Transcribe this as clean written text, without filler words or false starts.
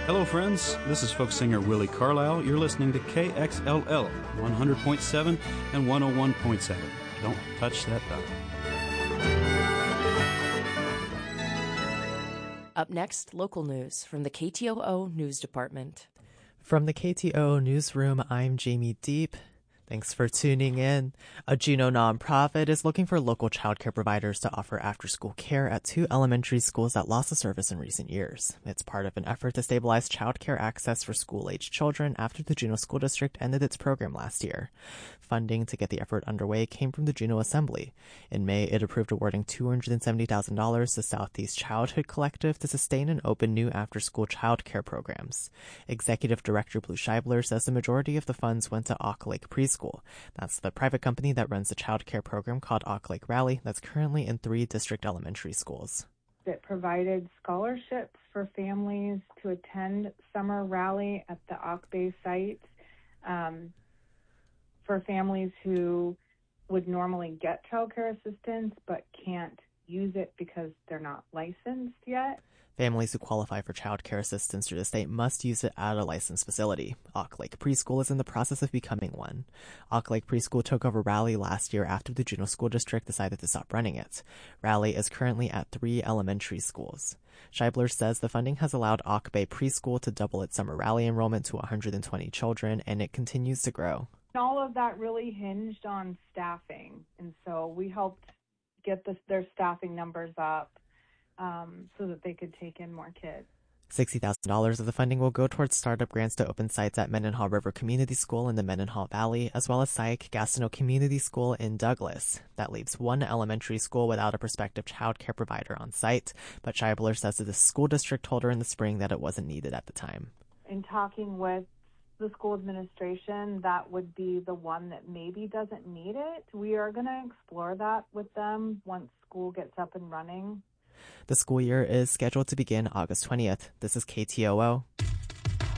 Hello, friends. This is folk singer Willie Carlisle. You're listening to KXLL 100.7 and 101.7. Don't touch that dial. Up next, local news from the KTOO News Department. From the KTOO Newsroom, I'm Jamie Deep. Thanks for tuning in. A Juneau nonprofit is looking for local childcare providers to offer after-school care at 2 elementary schools that lost the service in recent years. It's part of an effort to stabilize childcare access for school-aged children after the Juneau School District ended its program last year. Funding to get the effort underway came from the Juneau Assembly. In May, it approved awarding $270,000 to Southeast Childhood Collective to sustain and open new after-school childcare programs. Executive Director Blue Scheibler says the majority of the funds went to Auk Lake Preschool. That's the private company that runs the child care program called Auk Lake Rally that's currently in 3 district elementary schools. It provided scholarships for families to attend summer rally at the Auk Bay site for families who would normally get child care assistance but can't use it because they're not licensed yet. Families who qualify for child care assistance through the state must use it at a licensed facility. Auk Lake Preschool is in the process of becoming one. Auk Lake Preschool took over Rally last year after the Juneau School District decided to stop running it. Rally is currently at 3 elementary schools. Scheibler says the funding has allowed Auk Bay Preschool to double its summer Rally enrollment to 120 children, and it continues to grow. All of that really hinged on staffing, and so we helped get their staffing numbers up so that they could take in more kids. $60,000 of the funding will go towards startup grants to open sites at Mendenhall River Community School in the Mendenhall Valley, as well as Saik-Gastineau Community School in Douglas. That leaves 1 elementary school without a prospective child care provider on site, but Scheibler says that the school district told her in the spring that it wasn't needed at the time. In talking with the school administration, that would be the one that maybe doesn't need it. We are going to explore that with them once school gets up and running. The school year is scheduled to begin August 20th. This is KTOO.